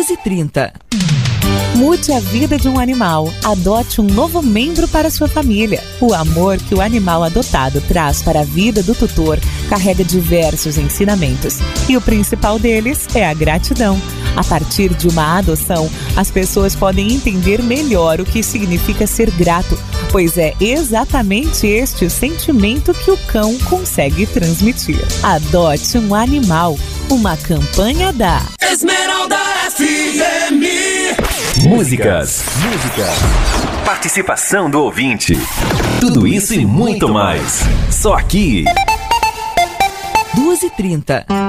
12h30. Mude a vida de um animal. Adote um novo membro para sua família. O amor que o animal adotado traz para a vida do tutor carrega diversos ensinamentos. E o principal deles é a gratidão. A partir de uma adoção, as pessoas podem entender melhor o que significa ser grato, pois é exatamente este o sentimento que o cão consegue transmitir. Adote um animal. Uma campanha da Esmeralda FM. Músicas, participação do ouvinte, tudo isso e muito mais. Só aqui. 12h30.